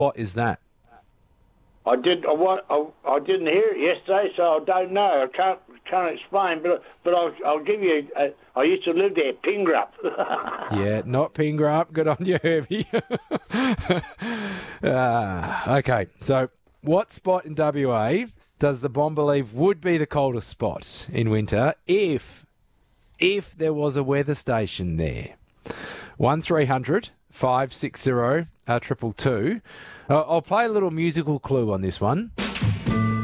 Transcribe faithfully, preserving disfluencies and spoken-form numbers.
What is that? I did. I, wa- I, I didn't hear it yesterday, so I don't know. I can't can't explain. But but I'll, I'll give you. A, I used to live there, Pingrup. Yeah, not Pingrup. Good on you, Herbie. uh, okay, so what spot in W A does the Bomb believe would be the coldest spot in winter if if there was a weather station there? One three hundred five six zero uh, triple two. Uh, I'll play a little musical clue on this one.